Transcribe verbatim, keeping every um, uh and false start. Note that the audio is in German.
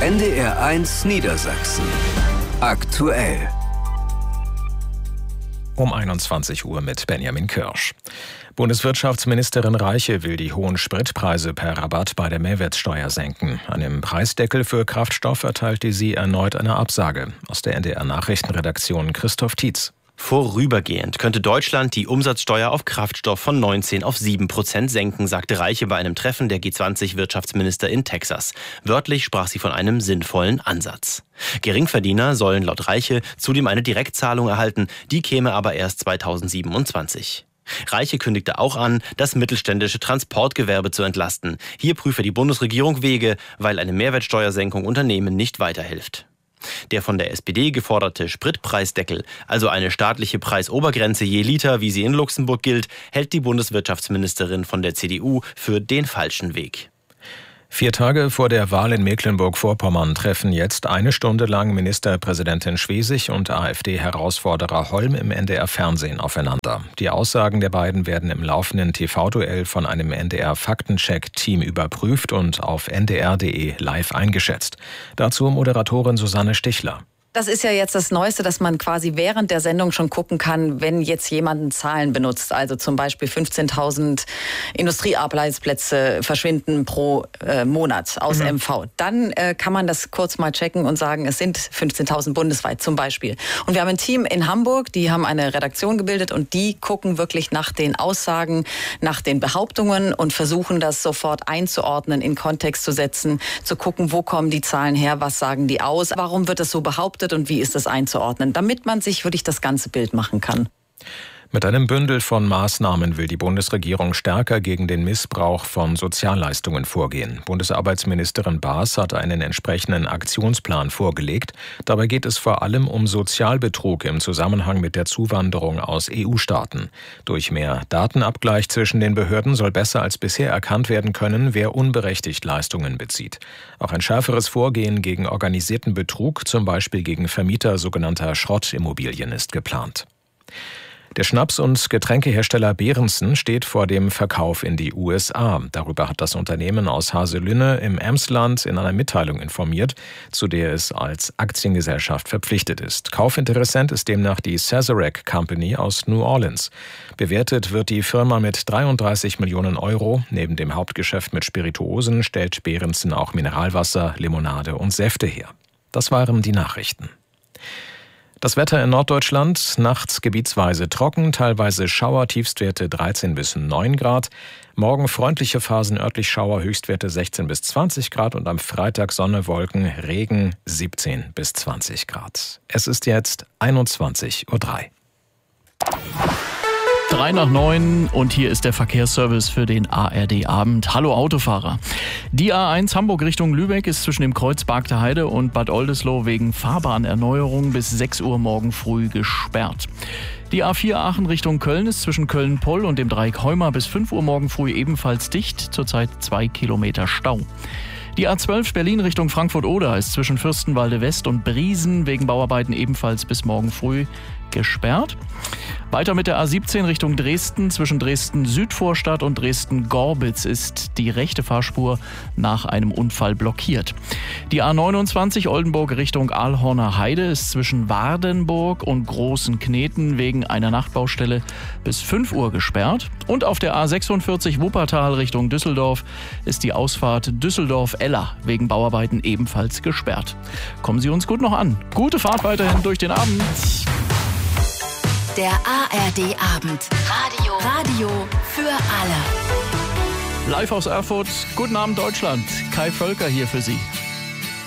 N D R eins Niedersachsen. Aktuell. Um einundzwanzig Uhr mit Benjamin Kirsch. Bundeswirtschaftsministerin Reiche will die hohen Spritpreise per Rabatt bei der Mehrwertsteuer senken. Einem Preisdeckel für Kraftstoff erteilte sie erneut eine Absage. Aus der N D R-Nachrichtenredaktion Christoph Tietz. Vorübergehend könnte Deutschland die Umsatzsteuer auf Kraftstoff von neunzehn auf sieben Prozent senken, sagte Reiche bei einem Treffen der G zwanzig Wirtschaftsminister in Texas. Wörtlich sprach sie von einem sinnvollen Ansatz. Geringverdiener sollen laut Reiche zudem eine Direktzahlung erhalten, die käme aber erst zweitausendsiebenundzwanzig. Reiche kündigte auch an, das mittelständische Transportgewerbe zu entlasten. Hier prüfe die Bundesregierung Wege, weil eine Mehrwertsteuersenkung Unternehmen nicht weiterhilft. Der von der S P D geforderte Spritpreisdeckel, also eine staatliche Preisobergrenze je Liter, wie sie in Luxemburg gilt, hält die Bundeswirtschaftsministerin von der C D U für den falschen Weg. Vier Tage vor der Wahl in Mecklenburg-Vorpommern treffen jetzt eine Stunde lang Ministerpräsidentin Schwesig und AfD-Herausforderer Holm im N D R-Fernsehen aufeinander. Die Aussagen der beiden werden im laufenden T V-Duell von einem N D R-Faktencheck-Team überprüft und auf n d r punkt d e live eingeschätzt. Dazu Moderatorin Susanne Stichler. Das ist ja jetzt das Neueste, dass man quasi während der Sendung schon gucken kann, wenn jetzt jemand Zahlen benutzt. Also zum Beispiel fünfzehntausend Industriearbeitsplätze verschwinden pro äh, Monat aus mhm. M V. Dann äh, kann man das kurz mal checken und sagen, es sind fünfzehntausend bundesweit zum Beispiel. Und wir haben ein Team in Hamburg, die haben eine Redaktion gebildet und die gucken wirklich nach den Aussagen, nach den Behauptungen und versuchen das sofort einzuordnen, in Kontext zu setzen, zu gucken, wo kommen die Zahlen her, was sagen die aus, warum wird das so behauptet und wie ist das einzuordnen, damit man sich wirklich das ganze Bild machen kann. Mit einem Bündel von Maßnahmen will die Bundesregierung stärker gegen den Missbrauch von Sozialleistungen vorgehen. Bundesarbeitsministerin Baas hat einen entsprechenden Aktionsplan vorgelegt. Dabei geht es vor allem um Sozialbetrug im Zusammenhang mit der Zuwanderung aus E U-Staaten. Durch mehr Datenabgleich zwischen den Behörden soll besser als bisher erkannt werden können, wer unberechtigt Leistungen bezieht. Auch ein schärferes Vorgehen gegen organisierten Betrug, zum Beispiel gegen Vermieter sogenannter Schrottimmobilien, ist geplant. Der Schnaps- und Getränkehersteller Berentzen steht vor dem Verkauf in die U S A. Darüber hat das Unternehmen aus Haselünne im Emsland in einer Mitteilung informiert, zu der es als Aktiengesellschaft verpflichtet ist. Kaufinteressent ist demnach die Sazerac Company aus New Orleans. Bewertet wird die Firma mit dreiunddreißig Millionen Euro. Neben dem Hauptgeschäft mit Spirituosen stellt Berentzen auch Mineralwasser, Limonade und Säfte her. Das waren die Nachrichten. Das Wetter in Norddeutschland, nachts gebietsweise trocken, teilweise Schauer, Tiefstwerte dreizehn bis neun Grad. Morgen freundliche Phasen, örtlich Schauer, Höchstwerte sechzehn bis zwanzig Grad und am Freitag Sonne, Wolken, Regen siebzehn bis zwanzig Grad. Es ist jetzt einundzwanzig Uhr drei. Drei nach neun und hier ist der Verkehrsservice für den A R D-Abend. Hallo Autofahrer. Die A eins Hamburg Richtung Lübeck ist zwischen dem Kreuz Bargter Heide und Bad Oldesloe wegen Fahrbahnerneuerung bis sechs Uhr morgen früh gesperrt. Die A vier Aachen Richtung Köln ist zwischen Köln-Poll und dem Dreieck Heuma bis fünf Uhr morgen früh ebenfalls dicht, zurzeit zwei Kilometer Stau. Die A zwölf Berlin Richtung Frankfurt-Oder ist zwischen Fürstenwalde West und Briesen wegen Bauarbeiten ebenfalls bis morgen früh gesperrt. Weiter mit der A siebzehn Richtung Dresden. Zwischen Dresden-Südvorstadt und Dresden-Gorbitz ist die rechte Fahrspur nach einem Unfall blockiert. Die A neunundzwanzig Oldenburg Richtung Aalhorner Heide ist zwischen Wardenburg und Großen Kneten wegen einer Nachtbaustelle bis fünf Uhr gesperrt. Und auf der A sechsundvierzig Wuppertal Richtung Düsseldorf ist die Ausfahrt Düsseldorf-Eller wegen Bauarbeiten ebenfalls gesperrt. Kommen Sie uns gut noch an. Gute Fahrt weiterhin durch den Abend. Der A R D-Abend. Radio. Radio für alle. Live aus Erfurt. Guten Abend, Deutschland. Kai Völker hier für Sie.